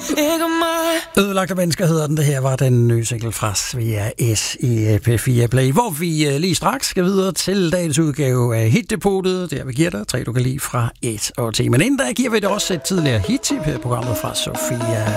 Ikke mig. Ødelagte mennesker hedder den. Det her var den nye single fra Svea S i P4 Play, hvor vi lige straks skal videre til dagens udgave af Hitdepotet. Der vi giver dig 3, du kan lide fra 1 og 10. Men inden da giver vi det også et tidligere hit-tip her i programmet fra Sofia